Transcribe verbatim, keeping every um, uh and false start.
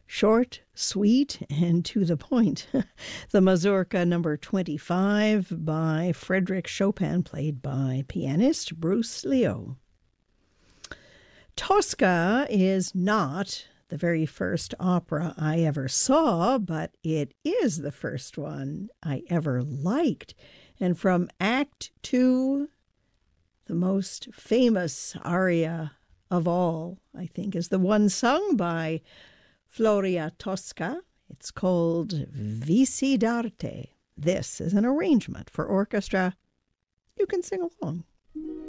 Short, sweet, and to the point. The Mazurka number twenty-five by Frédéric Chopin, played by pianist Bruce Leo. Tosca is not the very first opera I ever saw, but it is the first one I ever liked. And from Act Two, the most famous aria of all, I think, is the one sung by Floria Tosca. It's called Visi d'arte. This is an arrangement for orchestra. You can sing along.